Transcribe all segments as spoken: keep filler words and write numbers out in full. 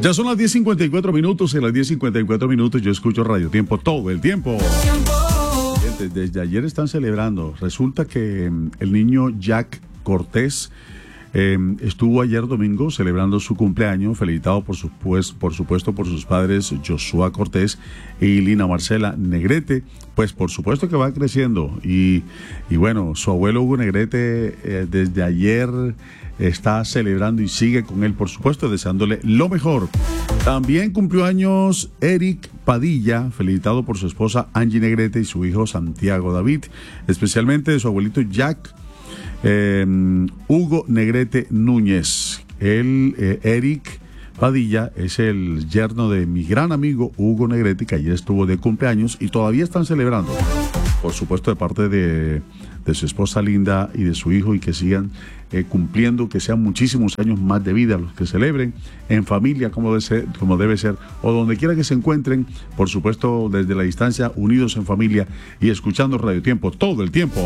Ya son las diez cincuenta y cuatro minutos. En las diez cincuenta y cuatro minutos yo escucho Radio Tiempo todo el tiempo. Desde, desde ayer están celebrando. Resulta que um, el niño Jack Cortés eh, estuvo ayer domingo celebrando su cumpleaños, felicitado por, su, pues, por supuesto por sus padres Joshua Cortés y Lina Marcela Negrete. Pues por supuesto que va creciendo. Y, y bueno, su abuelo Hugo Negrete eh, desde ayer está celebrando y sigue con él, por supuesto, deseándole lo mejor. También cumplió años Eric Padilla, felicitado por su esposa Angie Negrete y su hijo Santiago David, especialmente de su abuelito Jack eh, Hugo Negrete Núñez. Él, eh, Eric Padilla, es el yerno de mi gran amigo Hugo Negrete, que ayer estuvo de cumpleaños y todavía están celebrando. Por supuesto, de parte de, de su esposa Linda y de su hijo, y que sigan eh, cumpliendo, que sean muchísimos años más de vida los que celebren, en familia, como debe ser, como debe ser, o donde quiera que se encuentren, por supuesto, desde la distancia, unidos en familia y escuchando Radio Tiempo todo el tiempo.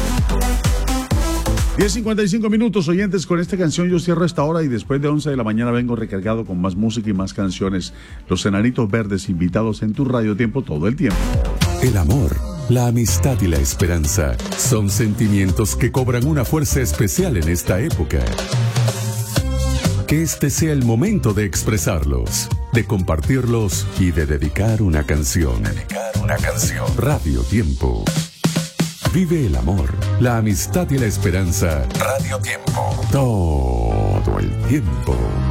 diez cincuenta y cinco minutos, oyentes. Con esta canción yo cierro esta hora y después de once de la mañana vengo recargado con más música y más canciones. Los Enanitos Verdes, invitados en tu Radio Tiempo todo el tiempo. El amor, la amistad y la esperanza son sentimientos que cobran una fuerza especial en esta época. Que este sea el momento de expresarlos, de compartirlos y de dedicar una canción. Dedicar una canción. Radio Tiempo. Vive el amor, la amistad y la esperanza. Radio Tiempo. Todo el tiempo.